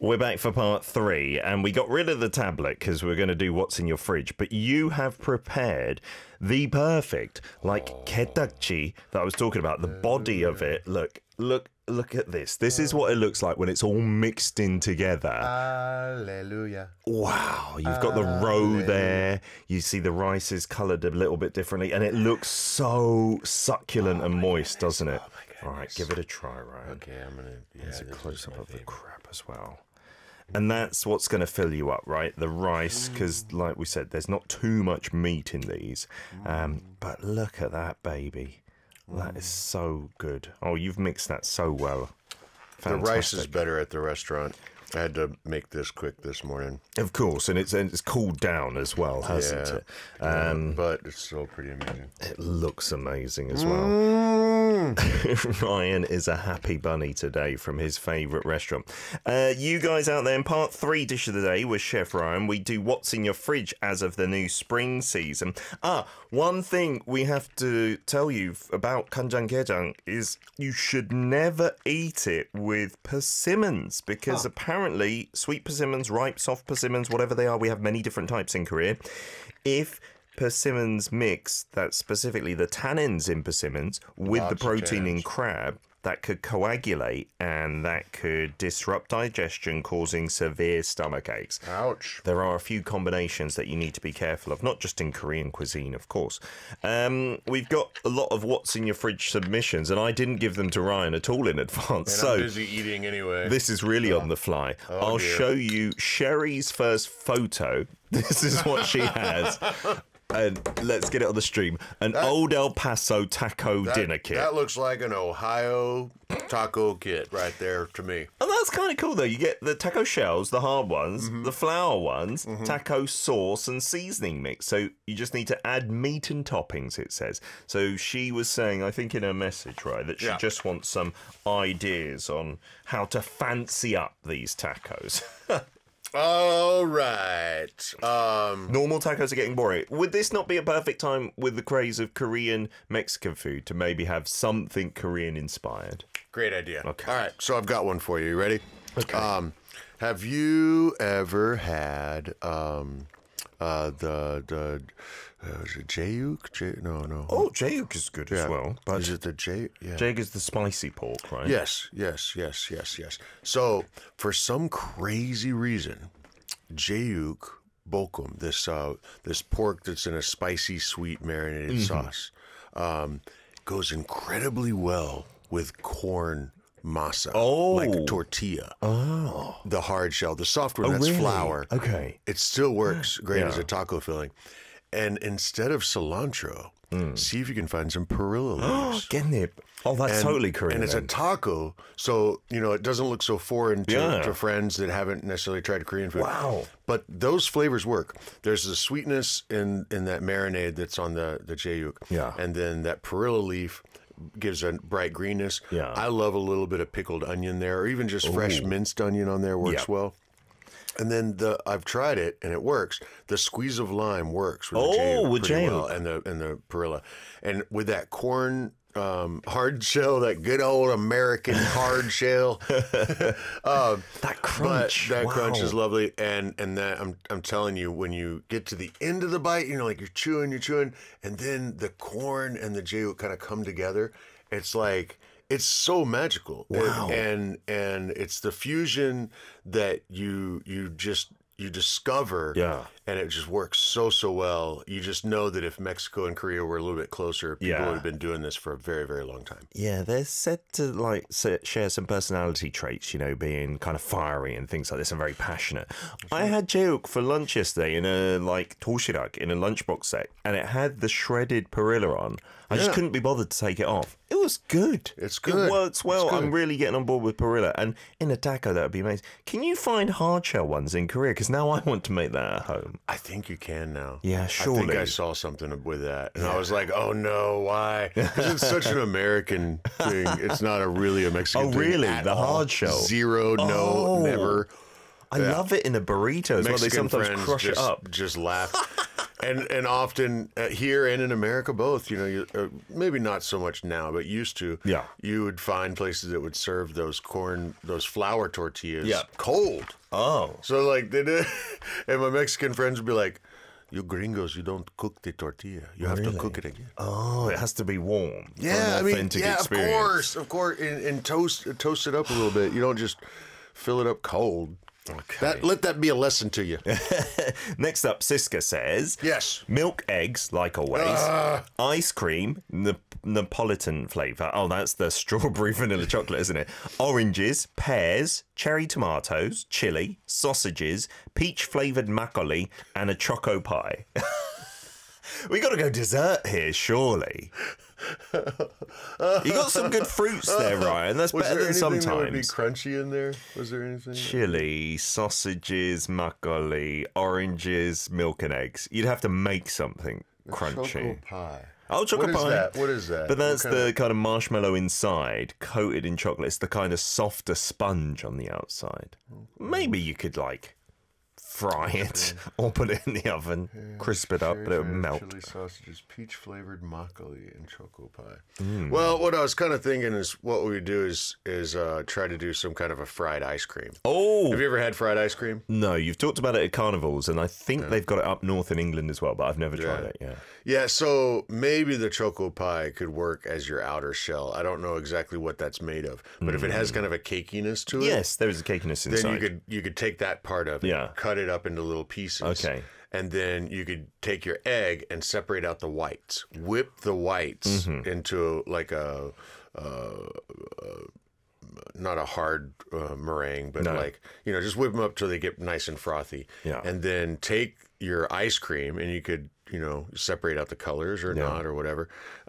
We're back for part 3, and we got rid of the tablet because we're going to do what's in your fridge. But you have prepared the perfect, like, ketakchi that I was talking about. The body of it. Look at this. This is what it looks like when it's all mixed in together. Hallelujah. Wow, you've got the roe there. You see the rice is coloured a little bit differently, and it looks so succulent and moist, doesn't it? All right, give it a try, Ryan. Okay, I'm gonna. Yeah, There's a close-up of the crab as well. And that's what's going to fill you up, right? The rice, because like we said, there's not too much meat in these. But look at that, baby. That is so good. Oh, you've mixed that so well. Fantastic. The rice is better at the restaurant. I had to make this quick this morning. Of course, and it's cooled down as well, hasn't it? But it's still pretty amazing. It looks amazing as well. Ryan is a happy bunny today from his favourite restaurant. You guys out there in part 3 dish of the day with Chef Ryan, we do what's in your fridge as of the new spring season. One thing we have to tell you about kanjangaejang is you should never eat it with persimmons, because apparently sweet persimmons, ripe, soft persimmons, whatever they are, we have many different types in Korea. If persimmons mix, that's specifically the tannins in persimmons, with the protein in crab, that could coagulate and that could disrupt digestion, causing severe stomach aches. Ouch. There are a few combinations that you need to be careful of, not just in Korean cuisine, of course. We've got a lot of what's in your fridge submissions, and I didn't give them to Ryan at all in advance. And I'm busy eating anyway. This is really on the fly. I'll show you Sherry's first photo. This is what she has. And let's get it on the stream. An old El Paso taco dinner kit. That looks like an Ohio taco kit right there to me. And that's kind of cool, though. You get the taco shells, the hard ones, the flour ones, taco sauce and seasoning mix. So you just need to add meat and toppings, it says. So she was saying, I think in her message, right, that she just wants some ideas on how to fancy up these tacos. All right. Normal tacos are getting boring. Would this not be a perfect time with the craze of Korean Mexican food to maybe have something Korean inspired? Great idea. Okay. All right, so I've got one for you. You ready? Okay. Have you ever had is it jayuk? No. Oh, jayuk is good as well. But is it the jay? Yeah. Jayuk is the spicy pork, right? Yes. So, for some crazy reason, jayuk bokum, this pork that's in a spicy, sweet marinated sauce, goes incredibly well with corn masa, like tortilla. Oh, the hard shell, the soft one that's really? flour. Okay, it still works great as a taco filling. And instead of cilantro, see if you can find some perilla leaves. Genip. Oh, that's totally Korean. And it's a taco, so it doesn't look so foreign to friends that haven't necessarily tried Korean food. Wow. But those flavors work. There's the sweetness in that marinade that's on the jayuk. Yeah. And then that perilla leaf gives a bright greenness. Yeah. I love a little bit of pickled onion there, or even just fresh minced onion on there works well. And then I've tried it and it works. The squeeze of lime works with the jayuk well, and the perilla, and with that corn hard shell, that good old American hard shell. That crunch. That crunch is lovely, and that I'm telling you, when you get to the end of the bite, like you're chewing, and then the corn and the jayuk kind of come together. It's like. It's so magical. Wow. And it's the fusion that you discover. Yeah. And it just works so well. You just know that if Mexico and Korea were a little bit closer, people would have been doing this for a very, very long time. Yeah, they're said to share some personality traits, being kind of fiery and things like this and very passionate. I had jayuk for lunch yesterday in a toshirak, in a lunchbox set, and it had the shredded perilla on. I just couldn't be bothered to take it off. It was good. It's good. It works well. I'm really getting on board with perilla. And in a taco, that would be amazing. Can you find hard shell ones in Korea? Because now I want to make that at home. I think you can now. Yeah, surely. I think I saw something with that. And I was like, oh no, why? Because it's such an American thing. It's not really a Mexican thing. Oh, really? At the all. hard shell? Zero, no, never. I love it in a burrito as well. They sometimes crush it up. Just laugh. and often here and in America, both. You know, maybe not so much now, but used to. Yeah. You would find places that would serve those flour tortillas Yeah. cold. Oh. So like they did, and my Mexican friends would be like, "You gringos, you don't cook the tortilla. You have to cook it again." Oh, it has to be warm. for Yeah, an I mean, authentic yeah, experience. of course, and toast it up a little bit. You don't just fill it up cold. Okay. Let that be a lesson to you. Next up, Siska says, Yes. milk, eggs, like always. Ice cream, Neapolitan flavour. Oh, that's the strawberry vanilla chocolate, isn't it? Oranges, pears, cherry tomatoes, chili, sausages, peach flavoured macoli, and a choco pie. We got to go dessert here, surely. You got some good fruits there, Ryan. That's Was better there than anything sometimes. that would be crunchy in there? Was there anything? Chili, sausages, macoli, oranges, milk and eggs. You'd have to make something crunchy. Choco pie. Oh, choco What is pie. that? What is that? But that's What kind the kind of marshmallow inside, coated in chocolate. It's the kind of softer sponge on the outside. Maybe you could like fry it or put it in the oven, crisp it up, but it would melt. Chili sausages, peach flavored macoli, and choco pie. Well, what I was kind of thinking is what we would do is try to do some kind of a fried ice cream. Oh Have you ever had fried ice cream? no, you've talked about it at carnivals, and I think they've got it up north in England as well, but I've never tried it. Yeah. Yeah, so maybe the choco pie could work as your outer shell. I don't know exactly what that's made of, but if it has kind of a cakiness to it, Yes, there is a cakiness inside. then you could take that part of it, Yeah. cut it up into little pieces. Okay. And then you could take your egg and separate out the whites. Whip the whites into like a not a hard meringue, but like, you know, just whip them up till they get nice and frothy. Yeah. And then take your ice cream, and you could, you know, separate out the colors or not or whatever,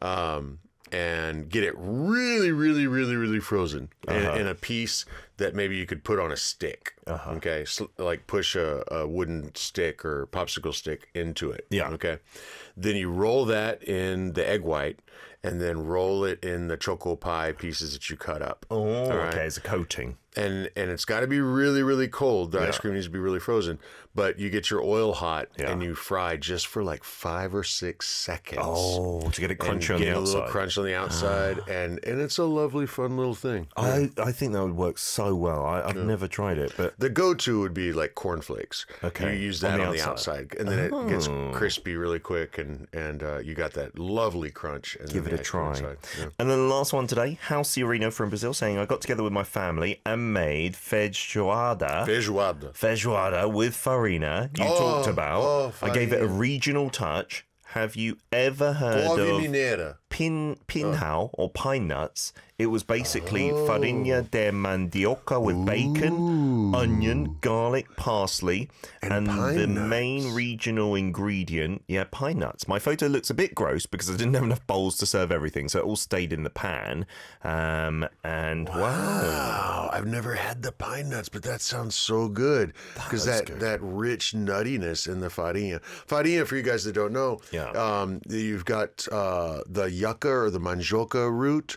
and get it really, really, really, really frozen in a piece that maybe you could put on a stick. Okay, like push a wooden stick or popsicle stick into it. Yeah. Okay. Then you roll that in the egg white, and then roll it in the choco pie pieces that you cut up. Oh, All right? okay, it's a coating. And it's got to be really, really cold. The ice cream needs to be really frozen. But you get your oil hot and you fry just for like 5 or 6 seconds. Oh, to get it and crunchy on the get a outside. little crunch on the outside, and it's a lovely, fun little thing. I think that would work so well. I've never tried it, but The go-to would be like cornflakes. Okay, You use on that the on the outside. outside, and then it gets crispy really quick, and you got that lovely crunch. And give then it a the ice cream try. inside. Yeah. And then the last one today, House Urino from Brazil saying, I got together with my family and made feijoada. Feijoada. With farina, you talked about. I gave it a regional touch. Have you ever heard Couve of mineira. pinhão or pine nuts? It was basically farinha de mandioca with bacon, onion, garlic, parsley, and pine the nuts. main regional ingredient, pine nuts. My photo looks a bit gross because I didn't have enough bowls to serve everything, so it all stayed in the pan. And wow. Wow, I've never had the pine nuts, but that sounds so good because that rich nuttiness in the farinha. Farinha, for you guys that don't know, you've got the yucca or the mandioca root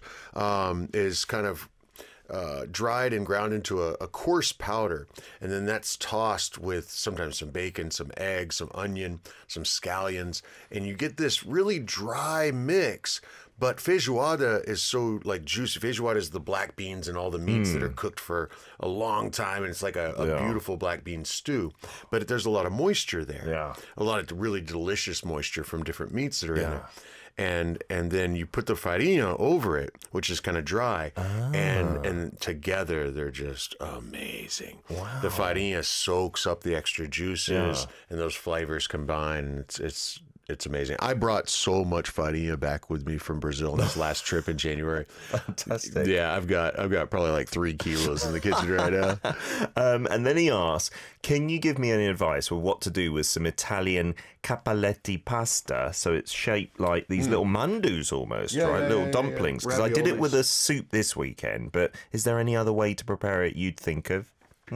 is kind of dried and ground into a coarse powder, and then that's tossed with sometimes some bacon, some eggs, some onion, some scallions, and you get this really dry mix. But feijoada is so like juicy. Feijoada is the black beans and all the meats that are cooked for a long time, and it's like a beautiful black bean stew. But there's a lot of moisture there. Yeah. A lot of really delicious moisture from different meats that are in it. And then you put the farinha over it, which is kind of dry, and together they're just amazing. Wow. The farinha soaks up the extra juices, and those flavors combine, and it's amazing. I brought so much farinha back with me from Brazil on this last trip in January. Fantastic. Yeah, I've got probably like 3 kilos in the kitchen right now. And then he asks, can you give me any advice for what to do with some Italian capelletti pasta? So it's shaped like these little mandus almost, right? Little dumplings. Because I did it with a soup this weekend, but is there any other way to prepare it you'd think of?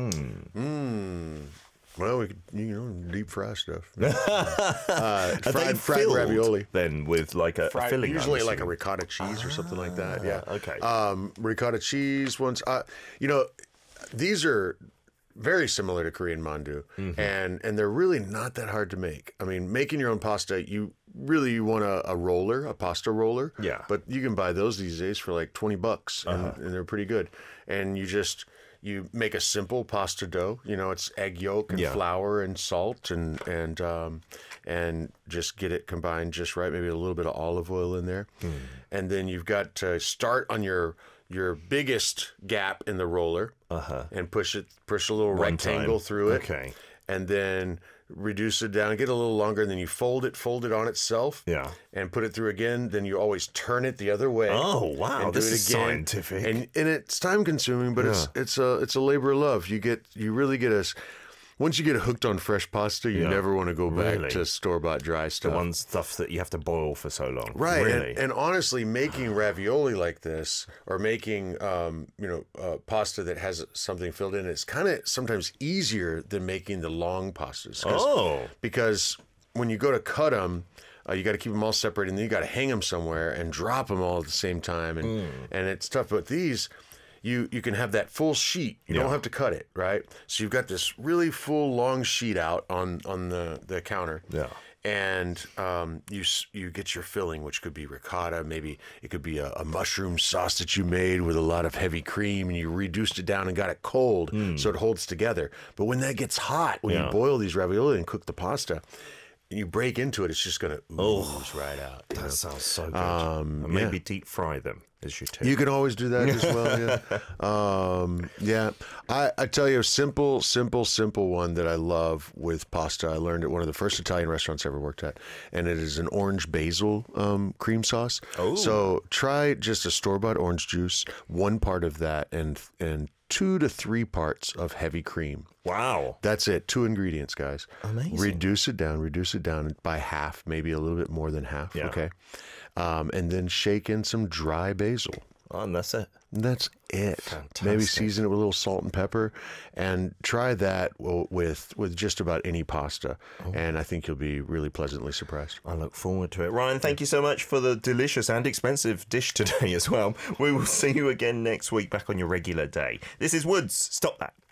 Well, we could, deep fry stuff. Are they fried filled ravioli. then with like a filling? Usually I'm like a assuming? ricotta cheese or something like that. Yeah. Okay. Ricotta cheese ones. These are very similar to Korean mandu, and they're really not that hard to make. I mean, making your own pasta, you want a roller, a pasta roller. Yeah. But you can buy those these days for like $20, and they're pretty good. And you make a simple pasta dough. You know, it's egg yolk and flour and salt and just get it combined just right. Maybe a little bit of olive oil in there, and then you've got to start on your biggest gap in the roller and push a little rectangle through it. Okay. And then reduce it down, get a little longer, and then you fold it on itself. Yeah. And put it through again. Then you always turn it the other way. Oh wow, and do this it is again. scientific. And it's time consuming, but it's a labor of love. You really get once you get hooked on fresh pasta, you never want to go back to store-bought dry stuff. The one stuff that you have to boil for so long. Right. Really? And honestly, making ravioli like this, or making pasta that has something filled in, it's kind of sometimes easier than making the long pastas. Because when you go to cut them, you got to keep them all separated, and then you got to hang them somewhere and drop them all at the same time, and it's tough. But these, you can have that full sheet. You don't have to cut it, right? So you've got this really full long sheet out on the counter. Yeah. And you get your filling, which could be ricotta, maybe it could be a mushroom sauce that you made with a lot of heavy cream, and you reduced it down and got it cold so it holds together. But when that gets hot, when you boil these ravioli and cook the pasta, and you break into it, it's just going to ooze right out. That sounds so good. And maybe deep fry them as you tip. You can always do that as well, yeah. I tell you a simple one that I love with pasta. I learned at one of the first Italian restaurants I ever worked at, and it is an orange basil cream sauce. Oh. So try just a store-bought orange juice, 1 part of that, and 2 to 3 parts of heavy cream. Wow. That's it. 2 ingredients, guys. Amazing. Reduce it down by half, maybe a little bit more than half. Yeah. Okay. And then shake in some dry basil. Oh, and that's it. That's it. Fantastic. Maybe season it with a little salt and pepper, and try that with just about any pasta. And I think you'll be really pleasantly surprised. I look forward to it. Ryan, thank you so much for the delicious and expensive dish today as well. We will see you again next week back on your regular day. This is Woods. Stop that.